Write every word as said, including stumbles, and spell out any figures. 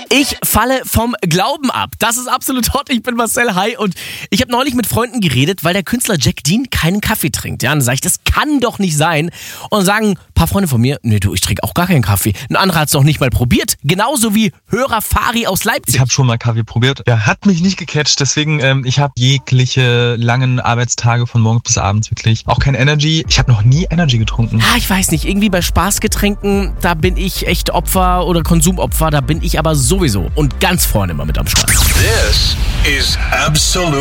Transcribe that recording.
Ich falle vom Glauben ab. Das ist absolut hot. Ich bin Marcel, hi. Und ich habe neulich mit Freunden geredet, weil der Künstler Jack Dean keinen Kaffee trinkt. Ja, und dann sage ich, das kann doch nicht sein. Und dann sagen ein paar Freunde von mir, nee du, ich trinke auch gar keinen Kaffee. Ein anderer hat es noch nicht mal probiert. Genauso wie Hörer Fari aus Leipzig. Ich habe schon mal Kaffee probiert. Der hat mich nicht gecatcht. Deswegen, ähm, ich habe jegliche langen Arbeitstage von morgens bis abends wirklich. Auch kein Energy. Ich habe noch nie Energy getrunken. Ah, ich weiß nicht. Irgendwie bei Spaßgetränken, da bin ich echt Opfer oder Konsumopfer. Da bin ich aber sowieso und ganz vorne immer mit am Start. This is absolute